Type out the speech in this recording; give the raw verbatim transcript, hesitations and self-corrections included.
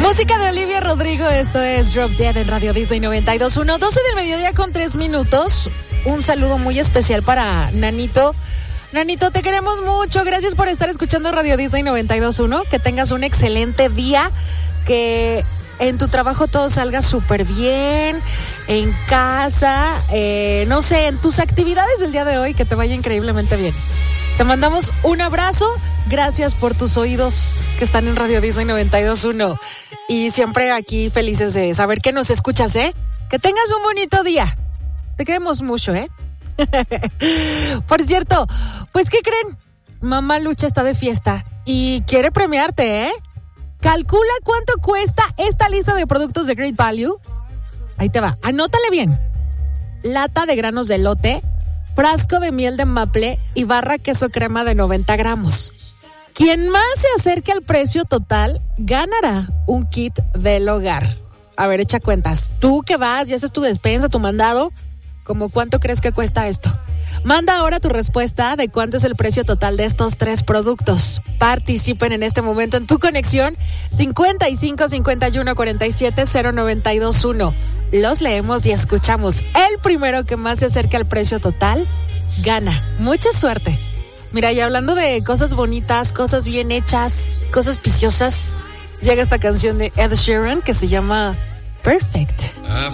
Música de Olivia Rodrigo, esto es Drop Dead en Radio Disney noventa y dos punto uno, doce del mediodía con tres minutos. Un saludo muy especial para Nanito. Nanito, te queremos mucho, gracias por estar escuchando Radio Disney noventa y dos punto uno. Que tengas un excelente día, que en tu trabajo todo salga súper bien, en casa, eh, no sé, en tus actividades del día de hoy, que te vaya increíblemente bien. Te mandamos un abrazo, gracias por tus oídos que están en Radio Disney noventa y dos punto uno y siempre aquí felices de saber que nos escuchas, ¿eh? Que tengas un bonito día. Te queremos mucho, ¿eh? Por cierto, pues ¿qué creen? Mamá Lucha está de fiesta y quiere premiarte, ¿eh? Calcula cuánto cuesta esta lista de productos de Great Value. Ahí te va, anótale bien. Lata de granos de elote, frasco de miel de maple y barra queso crema de noventa gramos. Quien más se acerque al precio total ganará un kit del hogar. A ver, echa cuentas. Tú que vas, ya haces tu despensa, tu mandado, ¿cómo cuánto crees que cuesta esto? Manda ahora tu respuesta de cuánto es el precio total de estos tres productos. Participen en este momento en tu conexión cincuenta y cinco, cincuenta y uno, cuarenta y siete, cero noventa y dos uno. Los leemos y escuchamos. El primero que más se acerque al precio total gana. Mucha suerte. Mira, y hablando de cosas bonitas, cosas bien hechas, cosas viciosas, llega esta canción de Ed Sheeran que se llama Perfect.